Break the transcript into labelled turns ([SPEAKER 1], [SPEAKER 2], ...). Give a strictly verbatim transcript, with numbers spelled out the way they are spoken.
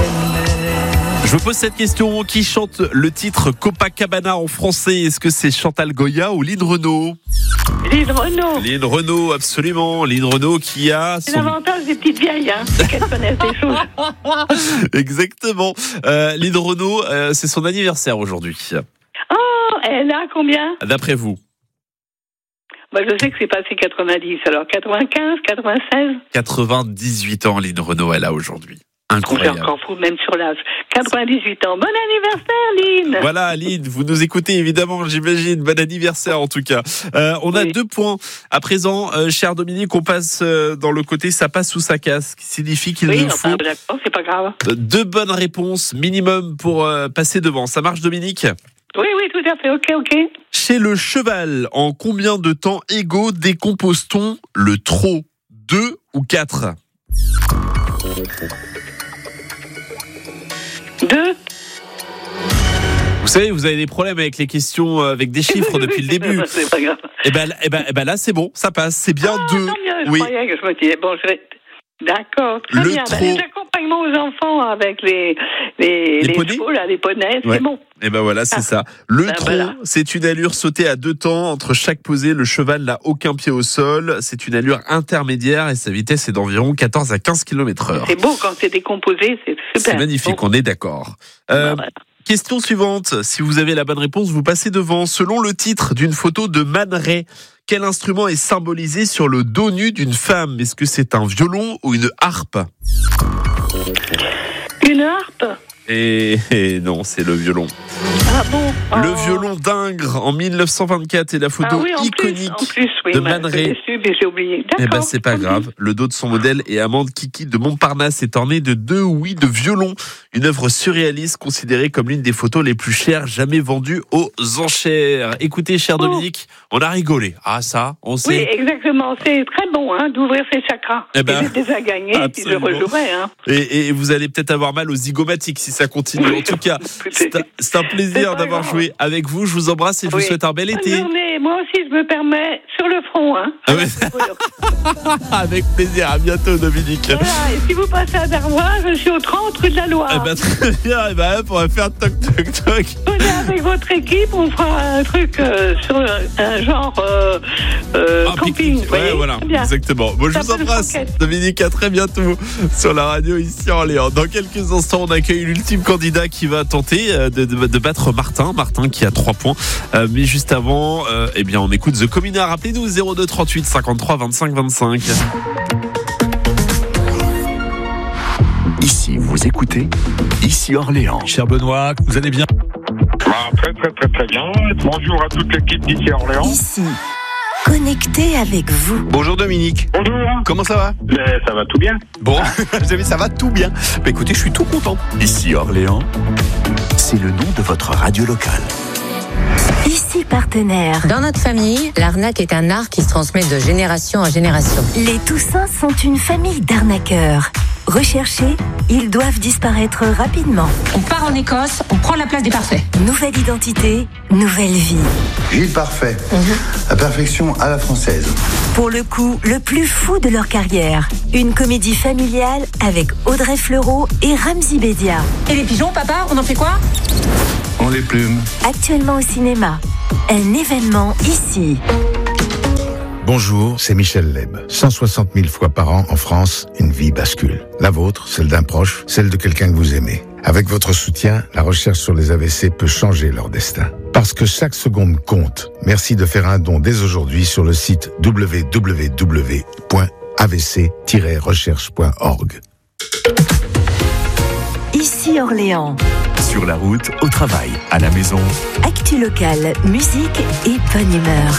[SPEAKER 1] Je vous pose cette question, qui chante le titre Copacabana en français? Est-ce que c'est Chantal Goya ou Lynn Renaud?
[SPEAKER 2] Lynn Renaud.
[SPEAKER 1] Lynn Renaud, absolument. Lynn Renaud qui a...
[SPEAKER 2] C'est
[SPEAKER 1] son...
[SPEAKER 2] l'avantage des petites vieilles, hein, c'est qu'elles connaissent des choses.
[SPEAKER 1] Exactement. Euh, Lynn Renaud, euh, c'est son anniversaire aujourd'hui.
[SPEAKER 2] Oh, elle a combien?
[SPEAKER 1] D'après vous?
[SPEAKER 2] Moi, je sais que c'est passé quatre-vingt-dix, alors quatre-vingt-quinze, quatre-vingt-seize
[SPEAKER 1] quatre-vingt-dix-huit ans, Lynn Renaud, elle a aujourd'hui. Incroyable.
[SPEAKER 2] On fait encore fou, même sur l'âge. quatre-vingt-dix-huit ans. Bon anniversaire, Lynn.
[SPEAKER 1] Voilà, Lynn, vous nous écoutez évidemment, j'imagine. Bon anniversaire en tout cas. Euh, on a
[SPEAKER 2] oui.
[SPEAKER 1] deux points. À présent, euh, cher Dominique, on passe euh, dans le côté ça passe ou ça casse, ce qui signifie qu'il
[SPEAKER 2] oui,
[SPEAKER 1] nous
[SPEAKER 2] enfin,
[SPEAKER 1] faut
[SPEAKER 2] d'accord, c'est pas grave.
[SPEAKER 1] deux bonnes réponses minimum pour euh, passer devant. Ça marche, Dominique?
[SPEAKER 2] Oui, oui, tout à fait. Ok, ok.
[SPEAKER 1] Chez le cheval, en combien de temps égaux décompose-t-on le trot? Deux ou quatre?
[SPEAKER 2] Deux.
[SPEAKER 1] Vous savez, vous avez des problèmes avec les questions, avec des chiffres depuis le début.
[SPEAKER 2] C'est pas grave.
[SPEAKER 1] Et ben, et ben, et ben là, c'est bon, ça passe. C'est bien
[SPEAKER 2] Ah,
[SPEAKER 1] deux.
[SPEAKER 2] tant mieux, je
[SPEAKER 1] Oui.
[SPEAKER 2] croyais que je me disais, bon, je vais... D'accord, très
[SPEAKER 1] Le
[SPEAKER 2] bien.
[SPEAKER 1] trot.
[SPEAKER 2] Ben, les accompagnements aux enfants avec les les,
[SPEAKER 1] Les
[SPEAKER 2] les
[SPEAKER 1] poneys
[SPEAKER 2] chevaux, là, les poneys,
[SPEAKER 1] Ouais.
[SPEAKER 2] c'est bon.
[SPEAKER 1] Et ben voilà, c'est
[SPEAKER 2] Ah.
[SPEAKER 1] ça. Le
[SPEAKER 2] Ben
[SPEAKER 1] trot,
[SPEAKER 2] voilà.
[SPEAKER 1] c'est une allure sautée à deux temps. Entre chaque posée, le cheval n'a aucun pied au sol. C'est une allure intermédiaire et sa vitesse est d'environ quatorze à quinze kilomètres heure.
[SPEAKER 2] C'est beau quand c'est décomposé, c'est super.
[SPEAKER 1] C'est magnifique,
[SPEAKER 2] Bon.
[SPEAKER 1] on est d'accord. Euh,
[SPEAKER 2] Ben voilà.
[SPEAKER 1] Question suivante. Si vous avez la bonne réponse, vous passez devant. Selon le titre d'une photo de Man Ray, quel instrument est symbolisé sur le dos nu d'une femme? Est-ce que c'est un violon ou une harpe?
[SPEAKER 2] Une harpe?
[SPEAKER 1] Et, et non, c'est le violon.
[SPEAKER 2] Ah bon?
[SPEAKER 1] Le
[SPEAKER 2] Oh.
[SPEAKER 1] violon d'Ingres en mille neuf cent vingt-quatre est la photo
[SPEAKER 2] Ah oui, en
[SPEAKER 1] iconique.
[SPEAKER 2] plus, en plus, oui,
[SPEAKER 1] de
[SPEAKER 2] ben,
[SPEAKER 1] Man Ray.
[SPEAKER 2] j'ai déçu, mais j'ai oublié. D'accord.
[SPEAKER 1] Eh ben c'est pas
[SPEAKER 2] ok.
[SPEAKER 1] grave. Le dos de son modèle est Amande Kiki de Montparnasse est orné de deux ouïes de violon. Une œuvre surréaliste considérée comme l'une des photos les plus chères jamais vendues aux enchères. Écoutez, cher
[SPEAKER 2] Oh.
[SPEAKER 1] Dominique, on a rigolé. Ah ça, on
[SPEAKER 2] Oui,
[SPEAKER 1] sait.
[SPEAKER 2] exactement. C'est très bon hein, d'ouvrir ses chakras.
[SPEAKER 1] Eh ben,
[SPEAKER 2] j'ai déjà gagné, puis je
[SPEAKER 1] absolument.
[SPEAKER 2] rejouerai. Hein.
[SPEAKER 1] Et, et vous allez peut-être avoir mal aux zygomatiques si ça continue. En tout cas, c'est un, c'est un
[SPEAKER 2] C'est
[SPEAKER 1] plaisir
[SPEAKER 2] pas
[SPEAKER 1] d'avoir
[SPEAKER 2] grave.
[SPEAKER 1] joué avec vous. Je vous embrasse et je
[SPEAKER 2] Oui.
[SPEAKER 1] vous souhaite un bel
[SPEAKER 2] Bonne
[SPEAKER 1] été.
[SPEAKER 2] journée. Moi aussi, je me permets sur le front. Hein.
[SPEAKER 1] Ah ouais. Avec plaisir. À bientôt, Dominique.
[SPEAKER 2] Voilà, et si vous passez à Darmois, je suis au trente rue de la Loire.
[SPEAKER 1] Eh ben, très bien. Eh ben, hop, on va faire toc toc toc.
[SPEAKER 2] Venez avec votre équipe, on fera un truc euh, sur un, un genre euh, euh,
[SPEAKER 1] Un
[SPEAKER 2] camping.
[SPEAKER 1] pique-nique.
[SPEAKER 2] vous voyez.
[SPEAKER 1] Ouais, voilà,
[SPEAKER 2] Très bien.
[SPEAKER 1] exactement. Bon, je
[SPEAKER 2] Ça
[SPEAKER 1] vous
[SPEAKER 2] s'appelle
[SPEAKER 1] embrasse,
[SPEAKER 2] Franquette.
[SPEAKER 1] Dominique. À très bientôt sur la radio ici en Orléans. Dans quelques instants, on accueille l'ultime candidat qui va tenter euh, de, de, de battre Martin. Martin qui a trois points. Euh, mais juste avant, euh, eh bien, on écoute The Communard. Rappelez-nous zéro deux trente-huit cinquante-trois vingt-cinq vingt-cinq.
[SPEAKER 3] Ici, vous écoutez, ici Orléans.
[SPEAKER 4] Cher Benoît, vous allez bien?
[SPEAKER 5] Ah, très très très très bien. Bonjour à toute l'équipe d'ici à Orléans.
[SPEAKER 6] Ici, connecté avec vous.
[SPEAKER 4] Bonjour Dominique.
[SPEAKER 5] Bonjour.
[SPEAKER 4] Comment ça va?
[SPEAKER 5] Mais ça va tout bien.
[SPEAKER 4] Bon, vous savez, ça va tout bien. Bah, écoutez, je suis tout content.
[SPEAKER 3] Ici Orléans, c'est le nom de votre radio locale.
[SPEAKER 6] Ici, partenaire.
[SPEAKER 7] Dans notre famille, l'arnaque est un art qui se transmet de génération en génération.
[SPEAKER 6] Les Toussins sont une famille d'arnaqueurs. Recherchés, ils doivent disparaître rapidement.
[SPEAKER 8] On part en Écosse, on prend la place des parfaits.
[SPEAKER 6] Nouvelle identité, nouvelle vie.
[SPEAKER 9] Gilles Parfait, la perfection à la française.
[SPEAKER 6] Pour le coup, le plus fou de leur carrière. Une comédie familiale avec Audrey Fleurot et Ramzy Bédia.
[SPEAKER 8] Et les pigeons, papa, on en fait quoi?
[SPEAKER 9] On les plume.
[SPEAKER 6] Actuellement au cinéma. Un événement ici.
[SPEAKER 10] Bonjour, c'est Michel Leb. cent soixante mille fois par an en France, une vie bascule. La vôtre, celle d'un proche, celle de quelqu'un que vous aimez. Avec votre soutien, la recherche sur les A V C peut changer leur destin. Parce que chaque seconde compte. Merci de faire un don dès aujourd'hui sur le site w w w point a v c tiret recherche point org.
[SPEAKER 6] Ici Orléans.
[SPEAKER 3] Sur la route, au travail, à la maison.
[SPEAKER 6] Actu locale, musique et bonne humeur.